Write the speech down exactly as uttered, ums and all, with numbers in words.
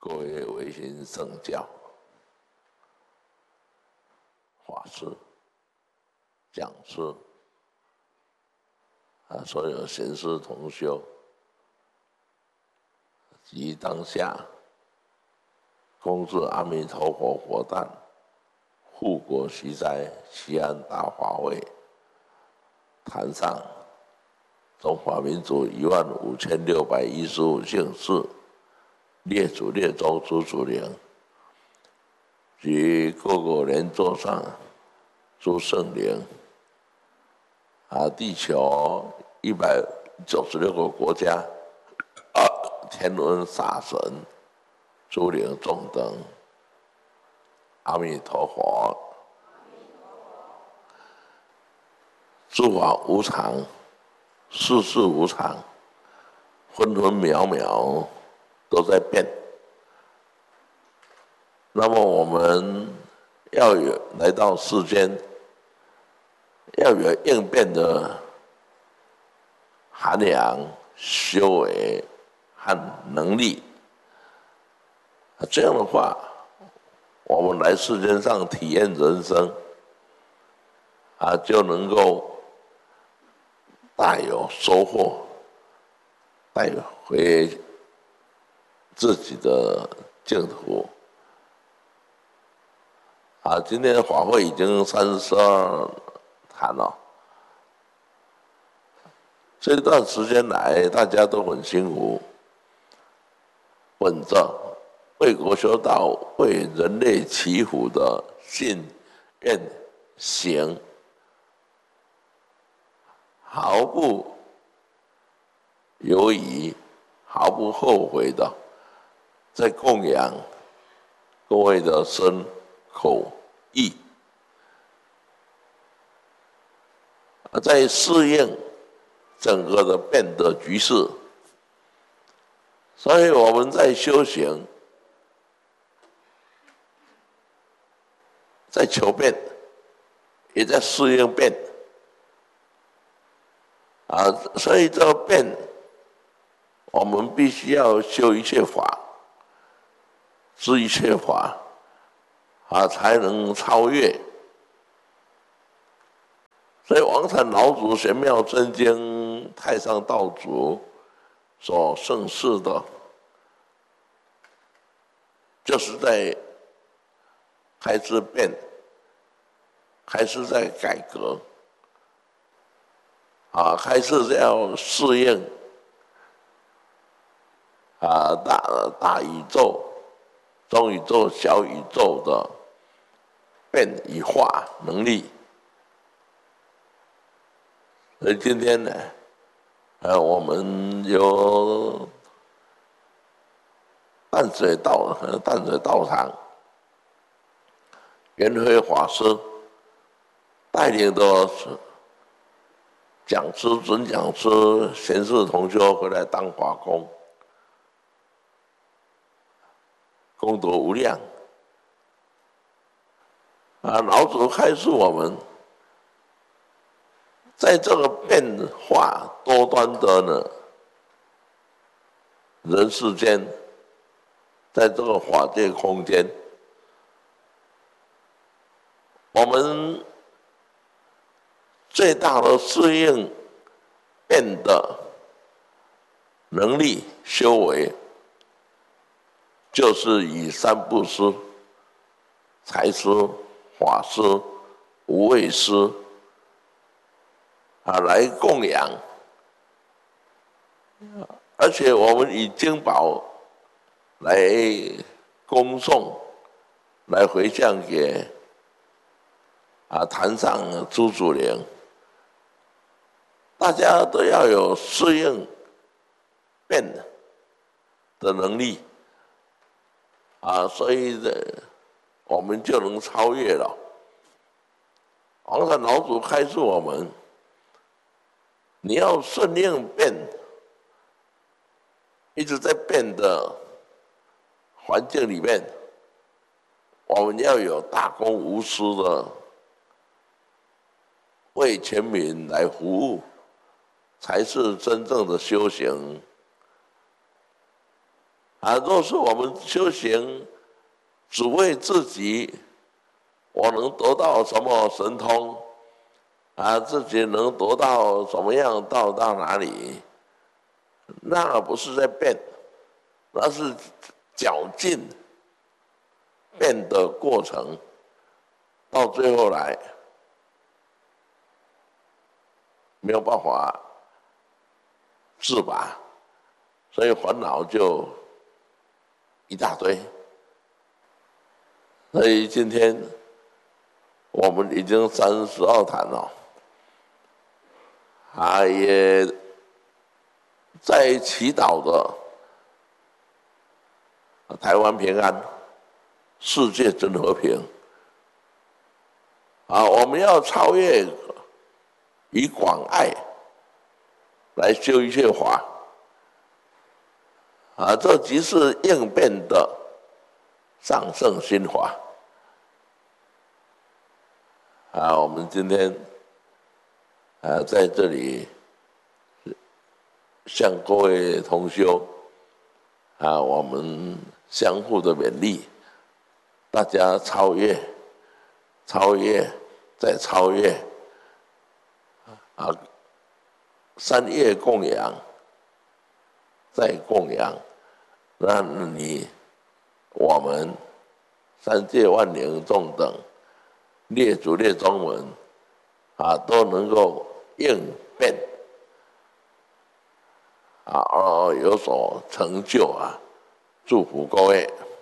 各位维新圣教、法师、讲师啊，所有贤师同修及当下恭祝阿弥陀佛佛诞，护国息灾，西安大法会，坛上中华民族一万五千六百一十五姓氏列祖列宗诸祖灵及各个莲座上诸圣灵啊，地球一百九十六个国家啊，天文煞神诸灵众等，阿弥陀佛。诸法无常，世事无常，分分秒秒都在变。那么我们要有来到世间，要有应变的涵养、修为和能力。这样的话，我们来世间上体验人生，啊，就能够大有收获，带回自己的净土。啊，今天的法会已经三十二坛了。这段时间来，大家都很辛苦，本着为国修道、为人类祈福的信愿行，毫不犹豫、毫不后悔的在供养各位的身口意，在适应整个的变的局势。所以我们在修行，在求变，也在适应变。啊，所以这个变，我们必须要修一切法，知一切法，啊，才能超越。所以王禅老祖玄妙真经太上道祖所盛世的，就是在开始变，开始在改革，啊，开始要适应啊大大宇宙、中宇宙、小宇宙的变与化能力。所以今天呢，呃，我们由淡水道淡水道场圆辉法师带领的讲师、准讲师、贤士同修回来当法工，功德无量。啊，老祖开示我们，在这个变化多端的呢人世间，在这个法界空间，我们最大的适应变的能力修为，就是以三布施、财施、法施、无畏施啊来供养，而且我们以经宝来恭送，来回向给啊坛上诸祖灵，大家都要有适应变的能力啊，所以呢，我们就能超越了。王禅老祖开示我们，你要顺应变，一直在变的环境里面，我们要有大公无私的为全民来服务，才是真正的修行。 啊，若是我们修行只为自己，我能得到什么神通啊？自己能得到怎么样到到哪里？那不是在变，那是绞尽变的过程，到最后来没有办法自拔，所以烦恼就一大堆。所以今天我们已经三十二坛了，啊，也在祈祷的台湾平安，世界真和平。啊，我们要超越以广爱来修一切法，啊，这即是应变的上圣心法。啊，我们今天啊在这里向各位同修啊，我们相互的勉励，大家超越，超越，再超越，啊，三业供养，再供养，那你我们三界万灵众等。列祖列宗文啊，都能够应变啊，而有所成就啊！祝福各位。